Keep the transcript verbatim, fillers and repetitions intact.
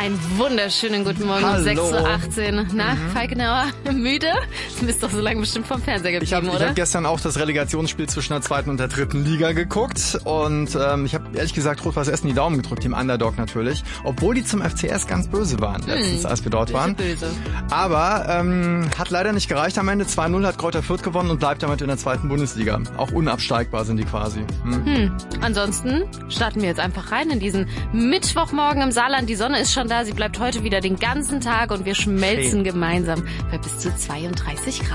Einen wunderschönen guten Morgen um Hallo. sechs Uhr achtzehn. Na, Mhm. Falkenauer, müde? Du bist doch so lange bestimmt vom Fernseher geblieben, Ich habe oder? hab gestern auch das Relegationsspiel zwischen der zweiten und der dritten Liga geguckt und ähm, ich habe ehrlich gesagt Rot-Weiß Essen die Daumen gedrückt, dem Underdog natürlich, obwohl die zum F C S ganz böse waren letztens, als wir dort Böse, waren. böse. Aber ähm, hat leider nicht gereicht am Ende. zwei null hat Greuther Fürth gewonnen und bleibt damit in der zweiten Bundesliga. Auch unabsteigbar sind die quasi. Hm. Hm. Ansonsten starten wir jetzt einfach rein in diesen Mittwochmorgen im Saarland. Die Sonne ist schon da, sie bleibt heute wieder den ganzen Tag und wir schmelzen Schön. gemeinsam bei bis zu zweiunddreißig Grad.